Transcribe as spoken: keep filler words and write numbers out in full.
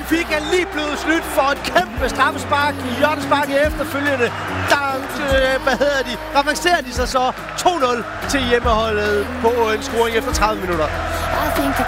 fik han lige blevet snydt for et kæmpe straffespark i hjørnespark i efterfølgende. Der, øh, hvad hedder de, revancerer de sig så to nul til hjemmeholdet på en scoring efter tredive minutter. I think the